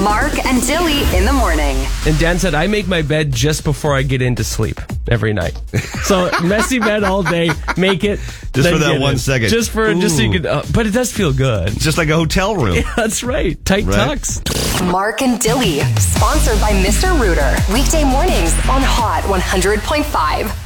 Mark and Dilly in the morning. And Dan said, I make my bed just before I get into sleep every night. So messy bed all day, make it. Just for that 1 second. Just so you can, but it does feel good. Just like a hotel room. Yeah, that's right. Tight tucks. Mark and Dilly, sponsored by Mr. Rooter. Weekday mornings on Hot 100.5.